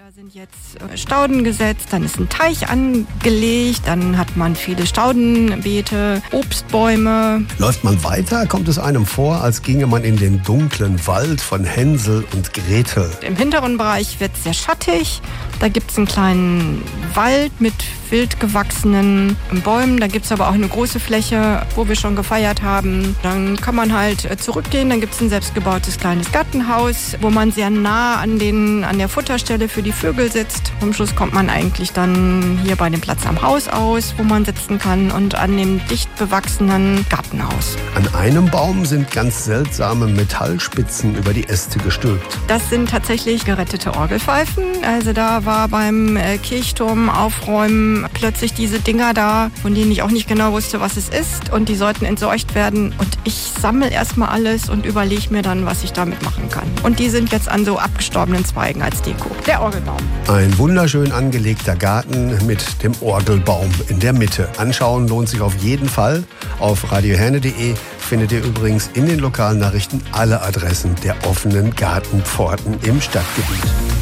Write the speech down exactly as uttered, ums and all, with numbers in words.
Da sind jetzt Stauden gesetzt, dann ist ein Teich angelegt, dann hat man viele Staudenbeete, Obstbäume. Läuft man weiter, kommt es einem vor, als ginge man in den dunklen Wald von Hänsel und Gretel. Im hinteren Bereich wird es sehr schattig. Da gibt es einen kleinen Wald mit wild gewachsenen Bäumen. Da gibt es aber auch eine große Fläche, wo wir schon gefeiert haben. Dann kann man halt zurückgehen. Dann gibt es ein selbstgebautes kleines Gartenhaus, wo man sehr nah an, den, an der Futterstelle für die Vögel sitzt. Am Schluss kommt man eigentlich dann hier bei dem Platz am Haus aus, wo man sitzen kann, und an dem dicht bewachsenen Gartenhaus. An einem Baum sind ganz seltsame Metallspitzen über die Äste gestülpt. Das sind tatsächlich gerettete Orgelpfeifen. Also da war beim Kirchturm aufräumen plötzlich diese Dinger da, von denen ich auch nicht genau wusste, was es ist, und die sollten entsorgt werden. Und ich sammle erstmal alles und überlege mir dann, was ich damit machen kann. Und die sind jetzt an so abgestorbenen Zweigen als Deko. Der Orgelbaum. Ein wunderschön angelegter Garten mit dem Orgelbaum in der Mitte. Anschauen lohnt sich auf jeden Fall. Auf radioherne punkt de findet ihr übrigens in den lokalen Nachrichten alle Adressen der offenen Gartenpforten im Stadtgebiet.